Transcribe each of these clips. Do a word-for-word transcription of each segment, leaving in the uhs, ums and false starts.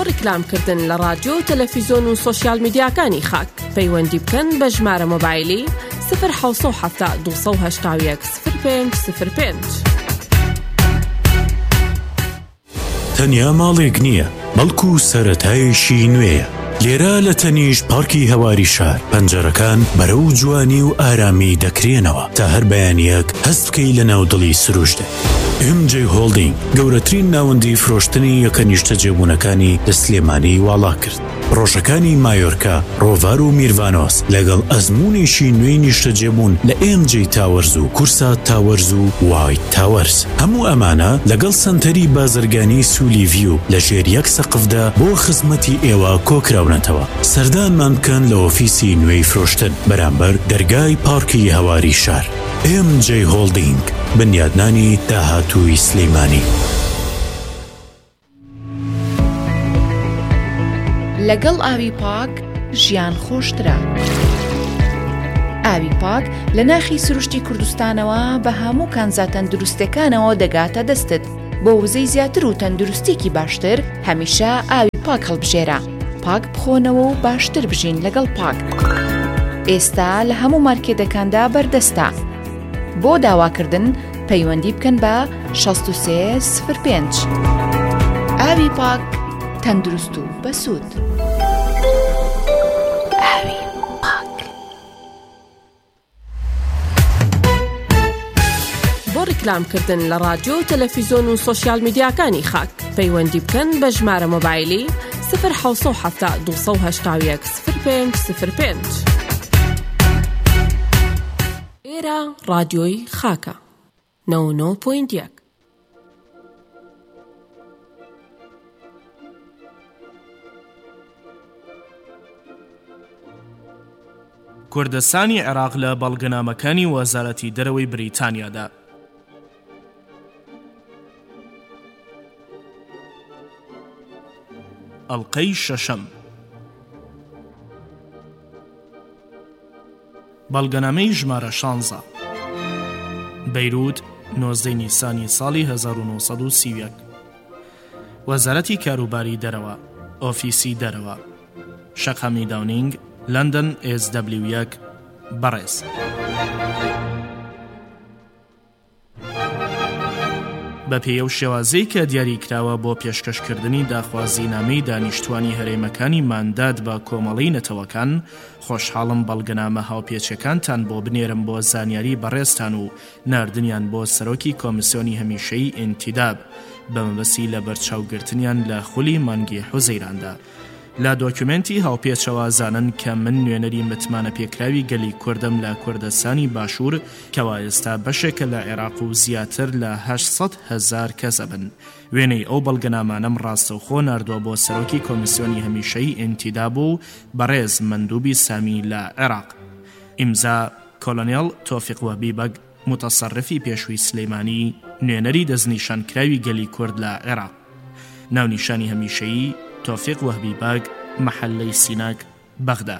ڕیکلامکردن لە رادیۆ تەلەڤیزۆن و سۆشیال میدیاکانی خاک پەیوەندی بکەن بە ژمارە مۆبایلی صفر حوت هەفتا دووسەد و هەشتا و یەک صفر پێنج صفر پێنج. تەنیا ماڵێک نییە، بەڵکو سەرەتایشی نوێیە. لێرە لە تەنیش پارکی هەواری شار پەنجەرەکان بەرەو جوانی و ئارامی دەکرێنەوە تا هەر بەیانیەک هەست بکەی لە ناودڵی سروشتێ. ئێم جێ هۆڵدینگ گەورەترین ناوەندی فرۆشتنی یەکە نیشتە جێبوونەکانی لە سلێمانی واڵا کرد. ڕۆژەکانی مایۆرکا، ڕۆڤار و میروانۆس لەگەڵ ئەزمونێکی نوێی نیشتە جێبوون لە ئێم جێ تاوەرز و کورسا تاوەرز و وایت تاوەرز. هەموو ئەمانە لەگەڵ سنتەری بازرگانی سولی ڤیو لە ژێر یەک سەقفدا بۆ خزمەتی ئێوە کۆکراونەتەوە. سەردانمان بکەن لە ئۆفیسی نوێی فرۆشتن بەرامبەر دەرگای پارکی هەواری شار. ئێم جێ هۆڵدینگ، بنیادنانی داهاتووی سلێمانی. لەگەڵ ئاوی پاک ژیان خۆشترە. ئاوی پاک لە ناخی سروشتی کوردستانەوە بە هەموو کانزا تەندروستەکانەوە دەگاتە دەستت. بۆ وزەی زیاتر و تەندروستێکی باشتر هەمیشە ئاوی پاک هەڵبژێرە. پاک بخۆنەوە و باشتر بژین لەگەڵ پاک. ئێستا لە هەموو مارکێتەکاندا بەردەستە. بۆ داواکردن پەیوەندی بکەن بە شەست و سێ صفر پێنج. ئاوی پاک تەندروست و بەسوود. ئاوی پاک. بۆ ڕیکلامکردن لە رادیۆ تەلەڤیزۆن و سۆشیال میدیاکانی خاک پەیوەندی بکەن بە ژمارە مۆبایلی صفر حوت هەفتا دووسەد و هەشتا و یەک صفر پێنج صفر پێنج. ئێرە رادیۆی خاکە نەوە و نۆ پۆینت یەک. کوردستانی عێراق لە بەڵگەنامەکانی وەزارەتی دەرەوەی بریتانیادا. ئەڵقەی شەشەم. بەڵگەنامەی ژمارە شانزە. بەیروت نۆزدەی نیسانی ساڵی هەزار و نۆسەد و سی و یەک. وەزارەتی کاروباری دەرەوە، ئۆفیسی دەرەوە، شەقامی داونینگ، لندن ئێس دەبلیو یەک، بەڕێز. بە پێیە و شێوازەی کە دیاریکراوە بۆ پێشکەشکردنی داخوازینامەی دانیشتوانی هەرێمەکانی ماندات بە کۆمەڵەی نەتەوەکان، خۆشحاڵم بەڵگەنامە هاوپێچەکانتان بۆ بنێرم بۆ زانیاری بەڕێزتان و ناردنیان بۆ سەرۆکی کۆمیسیۆنی هەمیشەیی ئینتیداب بە مەبەستی لە بەرچاوگرتنیان لە خولی مانگی حوزەیراندا. لا دۆکومنتی هاوپێچەوە زانن کە من نوێنەری متمانە پێکراوی گەلی کوردم لە کوردستانی باشوور کەوا ئێستا بەشێکە لە عێراق و زیاتر لە هەشت هەزار کەسە بن. وێنەی ئەو بەڵگەنامانەم ڕاستەوخۆ ناردووە بۆ سەرۆکی کۆمیسیۆنی هەمیشەیی ئینتیداب و بەڕێز مندوبی سامی لە عێراق. ئیمزا کۆلۆنێڵ تۆفیق وەهبی بەگ، متەسەرڕفی پێشووی سلێمانی، نوێنەری دەستنیشانکراوی گەلی کورد لە عێراق. ناونیشانی هەمیشەیی تۆفیق وەهبی باگ، مەحەلەی سیناک، بەغدا.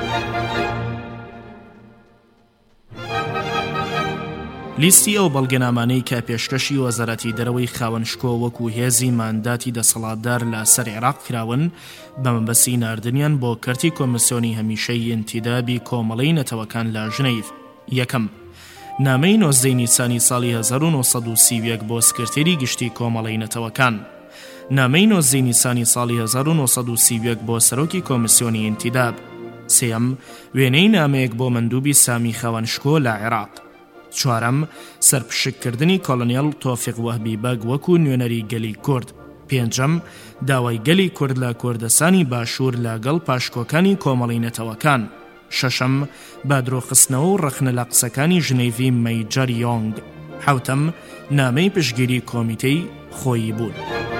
لیستی ئەو بەڵگەنامانەی کە پێشکەشی وەزارەتی دەرەوەی خاوەنشکۆ وەکو هێزی مانداتی دەسەڵاتدار لە سەر عێراق کراون بە مەبەستی ناردنیان بۆ کەرتی کۆمیسیۆنی هەمیشەی ئینتیدابی کۆمەڵەی نەتەوەکان لە ژنەیف. یەکەم، نامەی نۆزدەی نیسانی ساڵی هەزار و نۆسەد و سی و یەک بۆ سکرتێری گشتی کۆمەڵەی نەتەوەکان. نامەی نۆزدەی نیسانی ساڵی هەزار و نۆسەد و سی و یەک بۆ سەرۆکی کۆمیسیۆنی ئینتیداب. سێم، وێنەی نامەیەک بۆ مندوبی سامی خاوەنشکۆ لە عێراق. چوارەم، سەرپشکردنی کۆلۆنێڵ تۆفیق وەهبی بەگ وەکو نوێنەری گەلی کورد. پێنجەم، داوای گەلی کورد لە کوردستانی باشوور لەگەڵ پاشکۆکانی کۆمەڵی نەتەوەکان. شەشەم، بادرۆخستنەوە و ڕخنە لە قسەکانی ژنێڤی مەیجەر یۆنگ. حوتەم، نامەی پشگیری کۆمیتەی خۆیی بوون.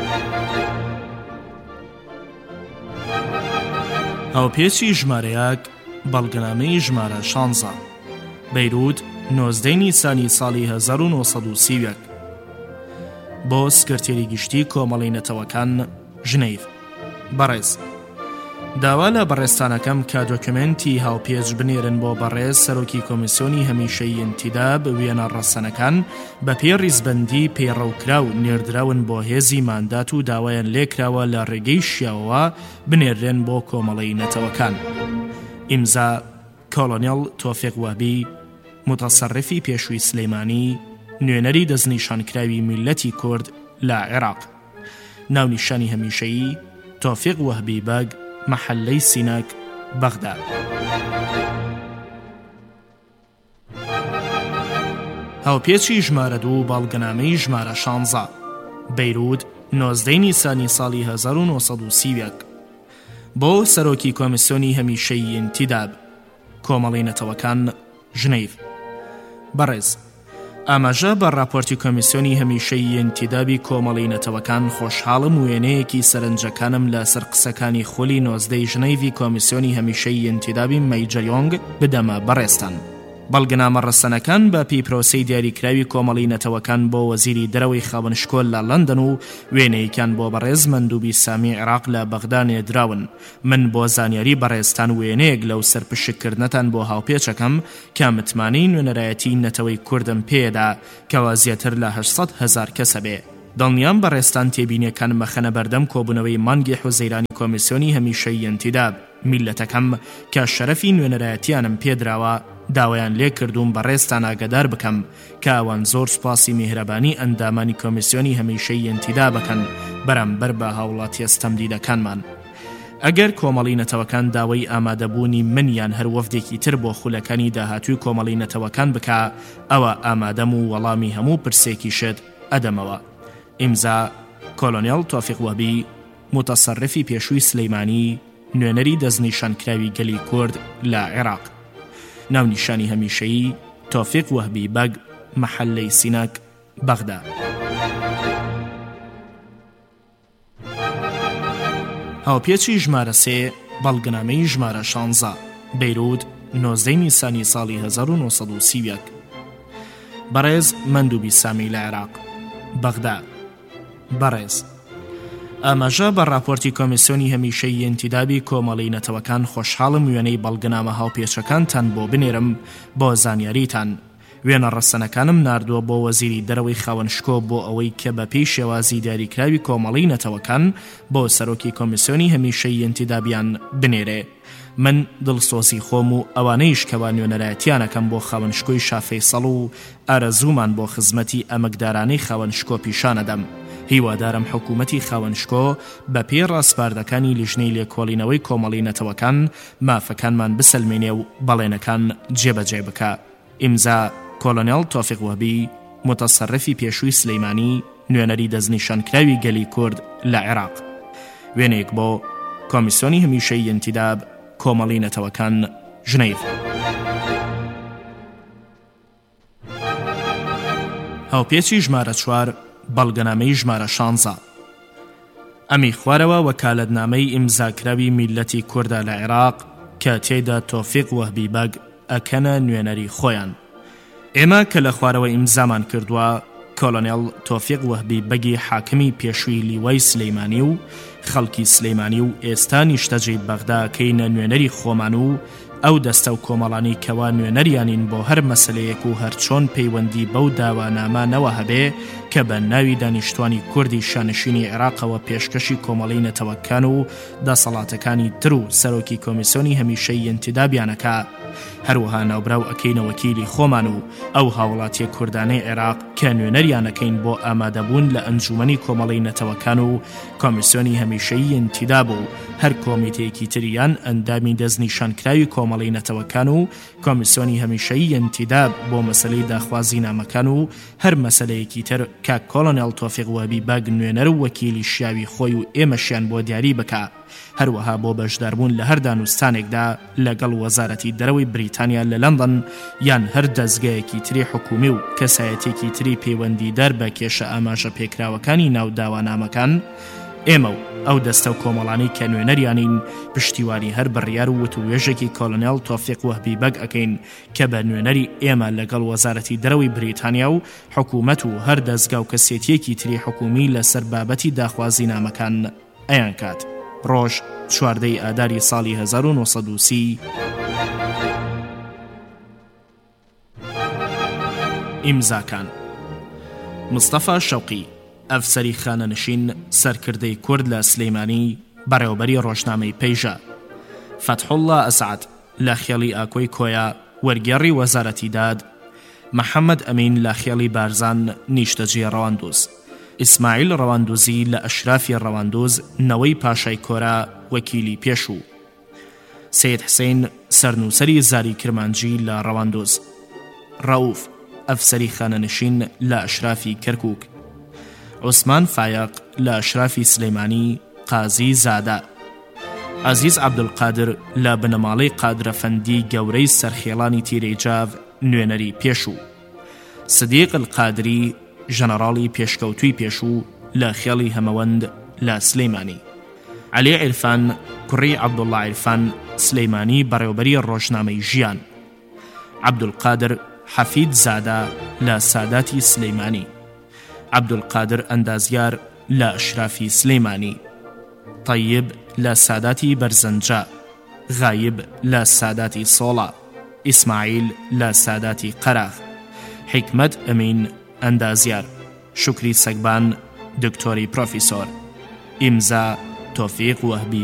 هاوپێچی ژمارەیەک، بەڵگەنامەی ژمارە شانزە. بەیروت نۆزدەی نیسانی ساڵی هەزار و نۆسەد و سی و یەک. بۆ سکرتێری گشتی کۆمەڵەی نەتەوەکان ژنەیف. بەڕێز، داوا لە بەڕێستانەکەم کە دۆکمنتی هاوپێچ بنێرن بۆ بەڕێز سەرۆکی کۆمیسیۆنی هەمیشەیی ئینتیداب وێنە ڕەسەنەکان بە پێ ڕیزبەندی پەیڕەوکراو نێردراون بۆ هێزی ماندات و داوایان لێکراوە لە ڕێگەی شیاوەوە بنێرێن بۆ کۆمەڵەی نەتەوەکان. ئیمزا کۆلۆنێڵ تۆفیق وهبی، متەسەڕفی پێشووی سلەیمانی، نوێنەری دەستنیشانکراوی میلەتی کورد لە عێراق. ناونیشانی هەمیشەیی تۆفیق وهبی بەگ، محەلەی سینەک، بەغداد. هاوپێچی ژمارە دوو باڵگەنامەی ژمارە شانزە، بەیروود، نۆزدەی نیسانی ساڵی هەزار و نۆسەد و سی و یەک. بۆ سەرۆکی کۆمیسیۆنی هەمیشەیی ئینتیداب، کۆمەڵەی نەتەوەکان، ژنەیف. بەڕێز، ئاماژە بە راپۆرتی کۆمیسیۆنی هەمیشەیی ئینتیدابی کۆمەڵەی نەتەوەکان خۆشحاڵم وێنەیەکی سەرنجەکانم لە سەر قسەکانی خۆلی نۆزدەی ژنەیڤی کۆمیسیۆنی هەمیشەیی ئینتیدابی مەیجەیۆنگ بدەمە بەڕێستان. بەڵگەنامە ڕەسەنەکان بە پێی پرۆسەی دیاریکراوی کۆمەڵەی نەتەوەکان بۆ وەزیری دەرەوەی خاوەنشکۆل لە لەندەن و وێنەیەکان بۆ بەڕێز مەندووبی سامی عێراق لە بەغدا نێردراون. من بۆ زانیاری بەڕێزتان وێنەیەک لەو سەرپشکردنەتان بۆ هاوپێچەکەم کە متمانەی نوێنەرایەتی نەتەوەی کوردم پێدا کەوا زیاتر لە هەشت سەد هەزار کەسە بێ. دڵنیام بەڕێستان تێبینیەکان مەخەنە بەردەم کۆبوونەوەی مانگی حوزەیرانی کۆمیسیۆنی هەمیشەیی ئینتیداب میلەتەکەم کە شەرەفی نوێنەرایەتیانم پێدراوە داوایان لێ کردوم بەڕێستان ئاگادار بکەم کە ئەوان زۆر سوپاسی میهرەبانی ئەندامانی کۆمیسیۆنی هەمیشەیی ئینتیداب بکەن بەرامبەر بە هاوڵاتی ئەستەمدیدەکانمان. ئەگەر کۆمەڵی نەتەوەکان داوای ئامادەبوونی منیان هەر وەفدێکی تر بۆ خولەکانی داهاتووی کۆمەڵی نەتەوەکان بکە، ئەوە ئامادەم و وەڵامی هەموو پرسێکی شت ئەدەمەوە. ئیمزا کۆلۆنێڵ تۆفیق وهبی، متەسەڕفی پێشووی سلەیمانی، نوێنەری دەستنیشانکراوی گەلی کورد لە عێراق. ناونیشانی هەمیشەیی تۆفیق وهبی بەگ، محەلەی سینەک، بەغداد. هاوپێچی ژمارە سێ بەڵگەنامەی ژمارە شانزە، بەیروود، نۆزدەی نیسانی ساڵی هەزار و نۆسەد و سی و یەک. بەڕێز مەندووبی سامی لە عێراق، بەغداد. بەڕێز، ئاماژە بە راپۆرتی کۆمیسیۆنی هەمیشەیی ئینتیدابی کۆمەڵەی نەتەوەکان خۆشحاڵم وێنەی بەڵگەنامە هاوپێچەکانتان بۆ بنێرم بۆ زانیاریتان. وێنە ڕەسەنەکانم ناردووە بۆ وەزیری دەرەوەی خاوەنشکۆ بۆ ئەوەی کە بە پێی شێوازی دیاریکراوی کۆمەڵەی نەتەوەکان بۆ سەرۆکی کۆمیسیۆنی هەمیشەیی ئینتیدابیان بنێرێ. من دڵسۆزی خۆم و ئەوانەیش کەوا نوێنەرایەتیانەکەم بۆ خاوەنشکۆی شافەیسەڵ و ئارەزوومان بۆ خزمەتی ئەمەکدارانەی خاوەنشکۆ پیشانەدەم. هیوادارم حکوومەتی خاوەنشکۆ بە پێی ڕاستپاردەکانی لیژنەی لێکۆڵینەوەی کۆمەڵی نەتەوەکان مافەکانمان بسەلمێنێ و بەڵێنەکان جێبەجێ بکە. ئیمزا کۆلۆنێڵ تۆفیق وهبی، متەسەڕفی پێشووی سلەیمانی، نوێنەری دەستنیشانکراوی گەلی کورد لە عێراق. وێنەیەک بۆ کۆمیسیۆنی هەمیشەیی ئینتیداب، کۆمەڵی نەتەوەکان، ژنەیف. هاوپێچی ژمارە چوار بەڵگەنامەی ژمارە شانزە، ئەمی خوارەوە وەکالەتنامەی ئیمزاکراوی میلەتی کوردە لە عێراق کە تێیدا تۆفیق وهبی بەگ ئەکەنە نوێنەری خۆیان. ئێمە کە لە خوارەوە ئیمزامان کردووە، کۆلۆنێڵ تۆفیق وهبی بەگی حاکمی پێشووی لیوای سلەیمانی و خەڵکی سلەیمانی و ئێستا نیشتەجەی بەغدا کەینە نوێنەری خۆمان و ئەو دەستە و کۆمەڵانی کەوا نوێنەریانین بۆ هەر مەسلەیەک و هەر چۆن پەیوەندی بەو داوانامانەوە هەبێ کە بە ناوی دانیشتوانی کوردی شانشینی عێراقەوە پێشکەشی کۆمەڵەی نەتەوەکان و دەسەڵاتەکانی تر و سەرۆکی کۆمیسیۆنی هەمیشەیی ئینتیدابیانەکە. هەروەها ناوبراو ئەکەینە وەکیلی خۆمان و ئەو هاوڵاتیە کوردانەی عێراق کە نوێنەریانەکەین بۆ ئامادەبوون لە ئەنجومەنی کۆمەڵەی نەتەوەکان و کۆمیسیۆنی هەمیشەیی ئینتیداب و هەر کۆمیتەیەکی تریان ئەندامی دەستنیشانکراوی کۆمەڵەی نەتەوەکان و کۆمیسیۆنی هەمیشەیی ئینتیداب بۆ مەسەلەی داخوازی نامەکان و هەر مەسەلەیەکی تر کە کۆلۆنێڵ تۆفیق وهبی بەگ نوێنەر و وەکیلی شیاوی خۆی و ئێمەشیان بۆ دیاری بکە. هەروەها بۆ بەشداربوون لە هەر دانوستانێکدا لەگەڵ وەزارەتی دەرەوەی بریتانیا لە لەندەن یان هەر دەستگایەکی تری حکومی و کەسایەتێکی تری پەیوەندیدار بە کێشە ئاماژە پێکراوەکانی ناوداوانامەکان، ئێمە و ئەو دەستە و کۆمەڵانی کە نوێنەریانین پشتیوانی هەر بڕیار و وتوێژێکی کۆلۆنێڵ تۆفیق وهبی بەگ ئەکەین کە بە نوێنەری ئێمە لەگەڵ وەزارەتی دەرەوەی بریتانیا و حکوومەت و هەر دەستگا و کەسێتیەکی تری حکومی لەسەر بابەتی داخوازی نامەکان ئەیان کات. ڕۆژ چواردەی ئاداری ساڵی هەزار و نۆسەد و سی. ئیمزاکان: مستەفا شەوقی، ئەفسەری خانەنشین سەرکردەی کورد لە سلەیمانی بەڕێوەبەری ڕۆژنامەی پەیژە. فەتحوڵڵا ئەسعەد لە خێڵی ئاکۆی کۆیا وەرگێڕی وەزارەتی داد. محەممەد ئەمین لە خێڵی بارزان نیشتەجێ ڕەواندوز. ئیسماعیل ڕەواندوزی لە ئەشرافی ڕەواندوز نەوەی پاشای کۆرا وەکیلی پێشوو. سید حسین سەرنووسەری زاری کرمانجی لە ڕەواندوز. ڕەوف ئەفسەری خانەنشین لە ئەشرافی کەرکووک. عوسمان فایق لە ئەشرافی سلەیمانی قازی زادە. عەزیز عەبدولقادر لە بنەماڵەی قادرەفەندی گەورەی سەرخێڵانی تیرەیجاو نوێنەری پێشوو. سدیق القادری ژەنەڕاڵی پێشکەوتووی پێشوو لە خێڵی هەمەوەند لە سلەیمانی. عەلی عیرفان کوڕی عەبدوڵڵا عیرفان سلەیمانی بەڕێوەبەری ڕۆژنامەی ژیان. عەبدولقادر حەفید زادە لە ساداتی سلەیمانی. عەبدولقادر ئەندازیار لە ئەشرافی سلەیمانی. طەیب لە ساداتی بەرزەنجە. غایب لە ساداتی سۆڵا. ئیسماعیل لە ساداتی قەراغ. حکمەت ئەمین ئەندازیار. شوکری سەگبان دکتۆری پرۆفیسۆر. ئیمزا تۆفیق وەهبی